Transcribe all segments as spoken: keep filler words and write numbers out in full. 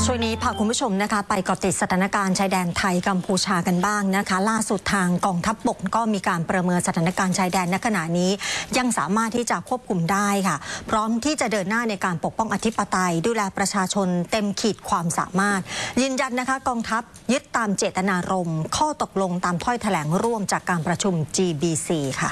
ช่วงนี้พาคุณผู้ชมนะคะไปเกาะติดสถานการณ์ชายแดนไทยกัมพูชากันบ้างนะคะล่าสุดทางกองทัพบกก็มีการประเมินสถานการณ์ชายแดนณขณะนี้ยังสามารถที่จะควบคุมได้ค่ะพร้อมที่จะเดินหน้าในการปกป้องอธิปไตยดูแลประชาชนเต็มขีดความสามารถยืนยันนะคะกองทัพยึดตามเจตนารมณ์ข้อตกลงตามถ้อยแถลงร่วมจากการประชุม จี บี ซี ค่ะ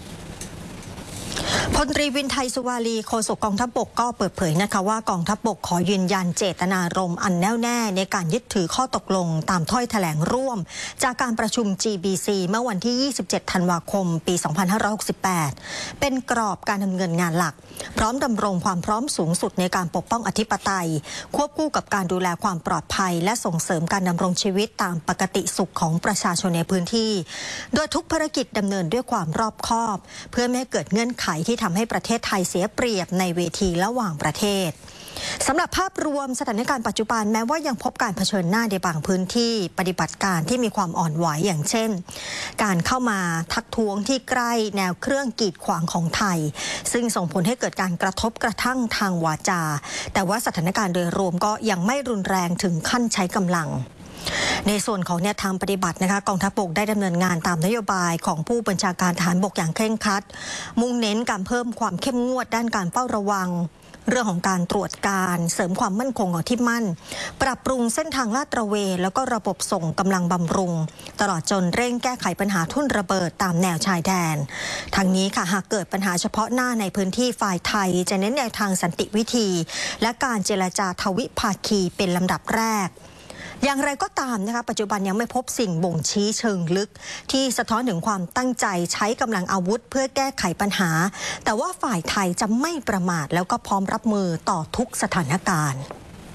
พลตรีวินไทยสุวารีโฆษกกองทัพบกก็เปิดเผยนะคะว่ากองทัพบกขอยืนยันเจตนารมณ์อันแน่วแน่ในการยึดถือข้อตกลงตามถ้อยแถลงร่วมจากการประชุม จี บี ซี เมื่อวันที่ ยี่สิบเจ็ด ธันวาคม ปี สองพันห้าร้อยหกสิบแปด เป็นกรอบการดำเนินงานหลักพร้อมดำรงความพร้อมสูงสุดในการปกป้องอธิปไตยควบคู่กับการดูแลความปลอดภัยและส่งเสริมการดำรงชีวิตตามปกติสุขของประชาชนในพื้นที่โดยทุกภารกิจดำเนินด้วยความรอบคอบเพื่อไม่ให้เกิดเงื่อนไขที่ทำให้ประเทศไทยเสียเปรียบในเวทีระหว่างประเทศสำหรับภาพรวมสถานการณ์ปัจจุบันแม้ว่ายังพบการเผชิญหน้าในบางพื้นที่ปฏิบัติการที่มีความอ่อนไหวอย่างเช่นการเข้ามาทักท้วงที่ใกล้แนวเครื่องกีดขวางของไทยซึ่งส่งผลให้เกิดการกระทบกระทั่งทางวาจาแต่ว่าสถานการณ์โดยรวมก็ยังไม่รุนแรงถึงขั้นใช้กำลังในส่วนของแนวทางปฏิบัตินะคะกองทัพบกได้ดำเนินงานตามนโยบายของผู้บัญชาการทหารบกอย่างเคร่งครัดมุ่งเน้นการเพิ่มความเข้มงวดด้านการเฝ้าระวังเรื่องของการตรวจการเสริมความมั่นคงของที่มั่นปรับปรุงเส้นทางลาดตระเวนแล้วก็ระบบส่งกำลังบำรุงตลอดจนเร่งแก้ไขปัญหาทุ่นระเบิดตามแนวชายแดนทางนี้ค่ะหากเกิดปัญหาเฉพาะหน้าในพื้นที่ฝ่ายไทยจะเน้นแนวทางสันติวิธีและการเจรจาทวิภาคีเป็นลำดับแรกอย่างไรก็ตามนะคะปัจจุบันยังไม่พบสิ่งบ่งชี้เชิงลึกที่สะท้อนถึงความตั้งใจใช้กำลังอาวุธเพื่อแก้ไขปัญหาแต่ว่าฝ่ายไทยจะไม่ประมาทแล้วก็พร้อมรับมือต่อทุกสถานการณ์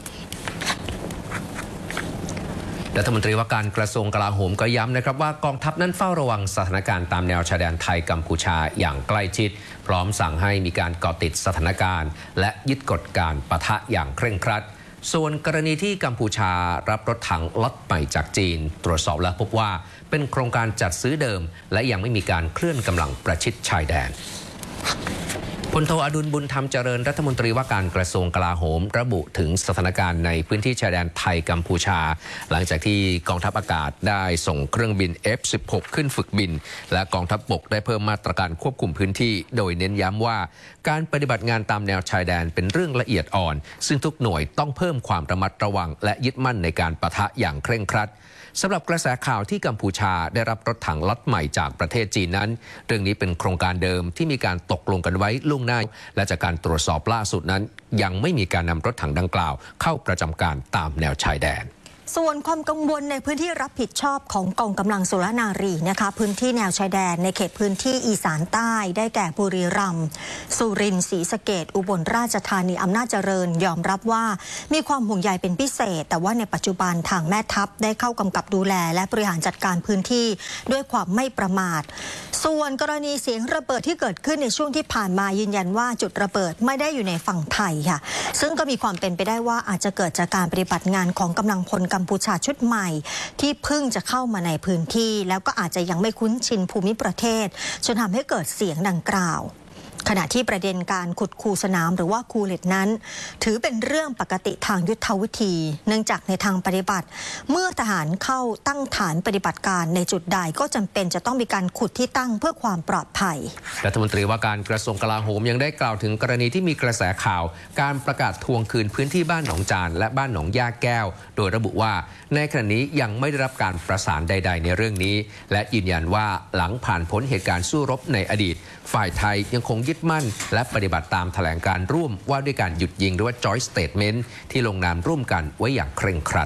รัฐมนตรีว่าการกระทรวงกลาโหมก็ย้ำนะครับว่ากองทัพนั้นเฝ้าระวังสถานการณ์ตามแนวชายแดนไทยกัมพูชาอย่างใกล้ชิดพร้อมสั่งให้มีการเกาะติดสถานการณ์และยึดกฎการปะทะอย่างเคร่งครัดส่วนกรณีที่กัมพูชารับรถถังล็อตใหม่จากจีนตรวจสอบแล้วพบว่าเป็นโครงการจัดซื้อเดิมและยังไม่มีการเคลื่อนกำลังประชิดชายแดนพลโทอดุลบุญธรรมเจริญรัฐมนตรีว่าการกระทรวงกลาโหมระบุถึงสถานการณ์ในพื้นที่ชายแดนไทยกัมพูชาหลังจากที่กองทัพอากาศได้ส่งเครื่องบิน เอฟ สิบหก ขึ้นฝึกบินและกองทัพบกได้เพิ่มมาตรการควบคุมพื้นที่โดยเน้นย้ำว่าการปฏิบัติงานตามแนวชายแดนเป็นเรื่องละเอียดอ่อนซึ่งทุกหน่วยต้องเพิ่มความระมัดระวังและยึดมั่นในการปะทะอย่างเคร่งครัดสำหรับกระแสข่าวที่กัมพูชาได้รับรถถังล็อตใหม่จากประเทศจีนนั้นเรื่องนี้เป็นโครงการเดิมที่มีการตกลงกันไว้ล่วงหน้าและจากการตรวจสอบล่าสุดนั้นยังไม่มีการนำรถถังดังกล่าวเข้าประจำการตามแนวชายแดนส่วนความกังวลในพื้นที่รับผิดชอบของกองกำลังสุรนารีนะคะพื้นที่แนวชายแดนในเขตพื้นที่อีสานใต้ได้แก่บุรีรัมย์สุรินทร์ศรีสะเกษอุบลราชธานีอำนาจเจริญยอมรับว่ามีความห่วงใยเป็นพิเศษแต่ว่าในปัจจุบันทางแม่ทัพได้เข้ากำกับดูแลและบริหารจัดการพื้นที่ด้วยความไม่ประมาทส่วนกรณีเสียงระเบิดที่เกิดขึ้นในช่วงที่ผ่านมายืนยันว่าจุดระเบิดไม่ได้อยู่ในฝั่งไทยค่ะซึ่งก็มีความเป็นไปได้ว่าอาจจะเกิดจากการปฏิบัติงานของกำลังพลกัมพูชาชุดใหม่ที่เพิ่งจะเข้ามาในพื้นที่แล้วก็อาจจะยังไม่คุ้นชินภูมิประเทศจนทำให้เกิดเสียงดังกล่าวขณะที่ประเด็นการขุดคูสนามหรือว่าคูเลตนั้นถือเป็นเรื่องปกติทางยุทธวิธีเนื่องจากในทางปฏิบัติเมื่อทหารเข้าตั้งฐานปฏิบัติการในจุดใดก็จำเป็นจะต้องมีการขุดที่ตั้งเพื่อความปลอดภัยรัฐมนตรีว่าการกระทรวงกลาโหมยังได้กล่าวถึงกรณีที่มีกระแสข่าวการประกาศทวงคืนพื้นที่บ้านหนองจานและบ้านหนองย่าแก้วโดยระบุว่าในขณะนี้ยังไม่ได้รับการประสานใดๆในเรื่องนี้และยืนยันว่าหลังผ่านพ้นเหตุการณ์สู้รบในอดีตฝ่ายไทยยังคงยึดมั่นและปฏิบัติตามแถลงการร่วมว่าด้วยการหยุดยิงหรือว่า Joint Statement ที่ลงนามร่วมกันไว้อย่างเคร่งครัด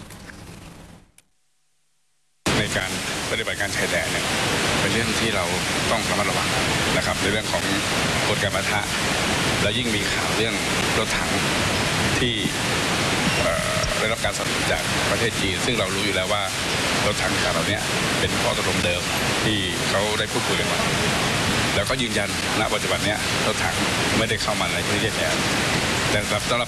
ในการปฏิบัติการชายแดนเนี่ยเป็นเรื่องที่เราต้องระมัดระวังนะครับในเรื่องของกฎการปะทะและยิ่งมีข่าวเรื่องรถถังที่ได้รับการสนับสนุนจากประเทศจีนซึ่งเรารู้อยู่แล้วว่ารถถังของเราเนี่ยเป็นข้อตกลงเดิมที่เขาได้พูดคุยกันมาแล้วก็ยืนยันณปัจจุบันนี้รถถังไม่ได้เข้ามาในพื้นที่ชายแดนแต่สำหรับ